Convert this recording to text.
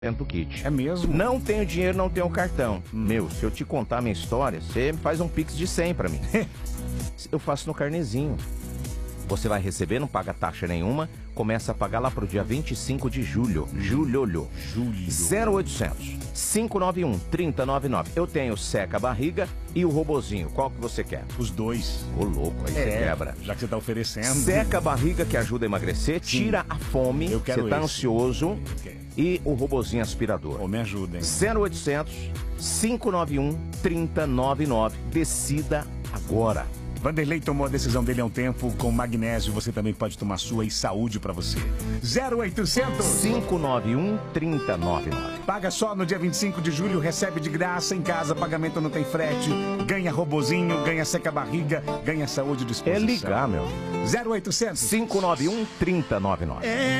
do kit. É mesmo? Não tenho dinheiro, não tenho cartão. Meu, se eu te contar a minha história, você faz um pix de 100 pra mim. Eu faço no carnezinho. Você vai receber, não paga taxa nenhuma, começa a pagar lá pro dia 25 de julho. Julho. 0800 591 3099. Eu tenho seca a barriga e o robozinho. Qual que você quer? Os dois. Ô, louco, aí você quebra. Já que você tá oferecendo. Seca a barriga, que ajuda a emagrecer, tira a fome, Eu quero você tá esse. ansioso, e o robozinho aspirador. Ô, me ajuda, hein? 0800 591 3099. Decida agora. Vanderlei tomou a decisão dele há um tempo. Com magnésio, você também pode tomar sua e saúde pra você. 0800 591 3099. Paga só no dia 25 de julho, recebe de graça em casa, pagamento não tem frete, ganha robozinho, ganha seca-barriga, ganha saúde de disposição. É ligar, meu. 0800 591 3099.